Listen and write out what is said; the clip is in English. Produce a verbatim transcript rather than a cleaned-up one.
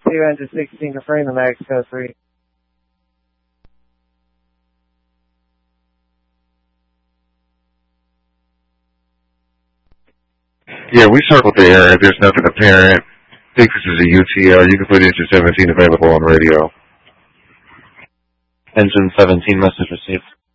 two, engine sixteen, confirming the Mexico three. Yeah, we circled the area. There's nothing apparent. I think this is a U T L. You can put engine seventeen available on radio. Engine seventeen, message received.